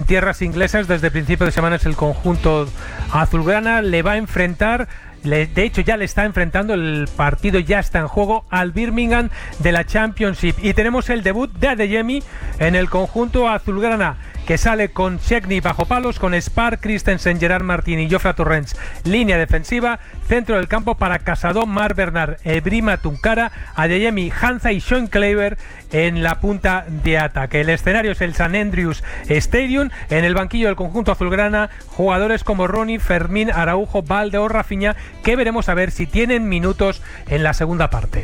tierras inglesas. Desde el principio de semana es el conjunto azulgrana. Le va a enfrentar, de hecho ya le está enfrentando, el partido ya está en juego, al Birmingham de la Championship. Y tenemos el debut de Adeyemi en el conjunto azulgrana, que sale con Szczęsny bajo palos, con Spar, Christensen, Gerard Martín y Jofre Torrents línea defensiva, centro del campo para Casado, Marc Bernard, Brima Tunkara, Adeyemi, Hanza y Sean Cleaver en la punta de ataque. El escenario es el St Andrews Stadium. En el banquillo del conjunto azulgrana, jugadores como Ronnie, Fermín, Araujo, Valde o Rafinha, que veremos a ver si tienen minutos en la segunda parte.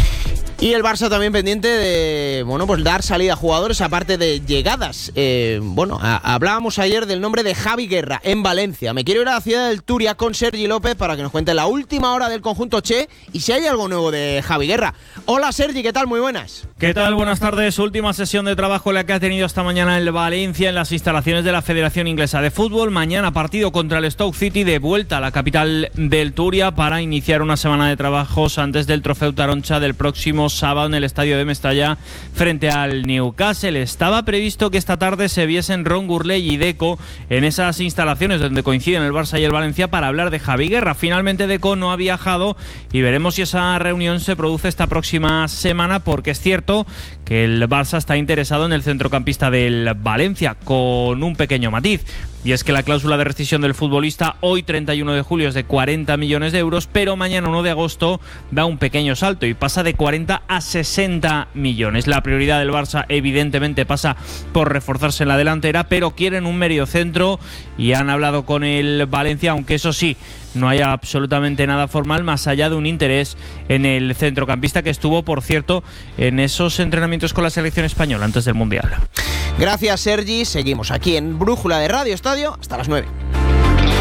Y el Barça también pendiente de, pues dar salida a jugadores aparte de llegadas. Hablábamos ayer del nombre de Javi Guerra en Valencia. Me quiero ir a la ciudad del Turia con Sergi López para que nos cuente la última hora del conjunto Che y si hay algo nuevo de Javi Guerra. Hola Sergi, ¿qué tal? Muy buenas. ¿Qué tal? Buenas tardes. Última sesión de trabajo la que ha tenido esta mañana el Valencia en las instalaciones de la Federación Inglesa de Fútbol. Mañana partido contra el Stoke City, de vuelta a la capital del Turia para iniciar una semana de trabajos antes del Trofeu Taroncha del próximo sábado en el estadio de Mestalla frente al Newcastle. Estaba previsto que esta tarde se viesen Ron Gurley y Deco en esas instalaciones donde coinciden el Barça y el Valencia para hablar de Javi Guerra. Finalmente Deco no ha viajado y veremos si esa reunión se produce esta próxima semana, porque es cierto que el Barça está interesado en el centrocampista del Valencia, con un pequeño matiz. Y es que la cláusula de rescisión del futbolista hoy 31 de julio es de 40 millones de euros, pero mañana 1 de agosto da un pequeño salto y pasa de 40 a 60 millones. La prioridad del Barça evidentemente pasa por reforzarse en la delantera, pero quieren un mediocentro y han hablado con el Valencia, aunque eso sí, no hay absolutamente nada formal más allá de un interés en el centrocampista, que estuvo, por cierto, en esos entrenamientos con la selección española antes del Mundial. Gracias, Sergi. Seguimos aquí en Brújula de Radio Estadio hasta las 9.